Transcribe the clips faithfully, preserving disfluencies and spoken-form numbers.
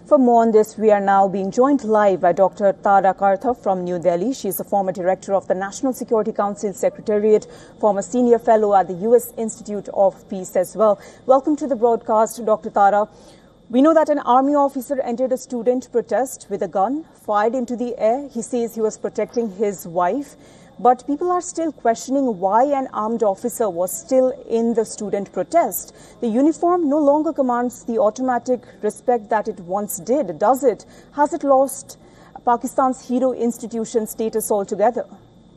For more on this, we are now being joined live by Doctor Tara Kartha from New Delhi. She is a former director of the National Security Council Secretariat, former senior fellow at the U S Institute of Peace as well. Welcome to the broadcast, Doctor Tara. We know that an army officer entered a student protest with a gun, fired into the air. He says he was protecting his wife. But people are still questioning why an armed officer was still in the student protest. The uniform no longer commands the automatic respect that it once did, does it? Has it lost Pakistan's hero institution status altogether?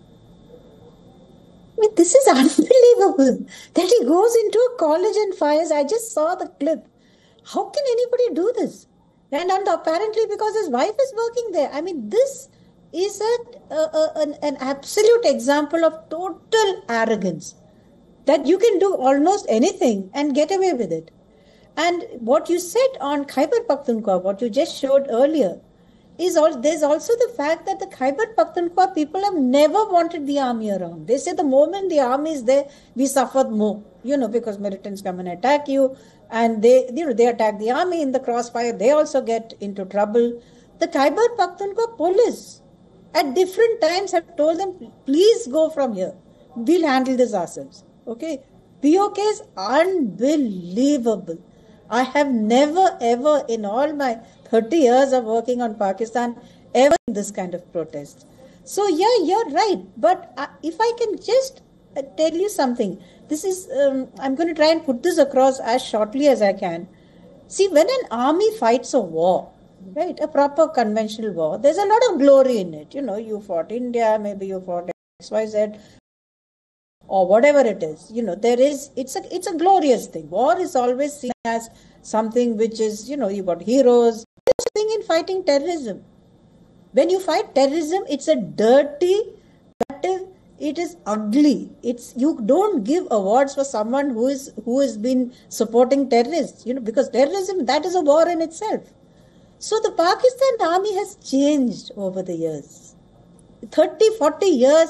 I mean, this is unbelievable that he goes into a college and fires. I just saw the clip. How can anybody do this? And, and apparently because his wife is working there. I mean, this is a, a, a, an, an absolute example of total arrogance, that you can do almost anything and get away with it. And what you said on Khyber Pakhtunkhwa, what you just showed earlier, is all, there's also the fact that the Khyber Pakhtunkhwa people have never wanted the army around. They say the moment the army is there, we suffer more, you know, because militants come and attack you, and they, you know, they attack the army in the crossfire. They also get into trouble. The Khyber Pakhtunkhwa police at different times have told them, please go from here. We'll handle this ourselves. Okay? P O K is unbelievable. I have never, ever in all my thirty years of working on Pakistan, ever seen this kind of protest. So yeah, you're right. But uh, if I can just uh, tell you something, this is, um, I'm going to try and put this across as shortly as I can. See, when an army fights a war, right, a proper conventional war, there's a lot of glory in it. You know, you fought India, maybe you fought X Y Z, or whatever it is. You know, there is, it's a, it's a glorious thing. War is always seen as something which is, you know, you got heroes. There's a thing in fighting terrorism. When you fight terrorism, it's a dirty battle. It is ugly. It's, you don't give awards for someone who is, who has been supporting terrorists, you know, because terrorism, that is a war in itself. So the Pakistan army has changed over the years. thirty, forty years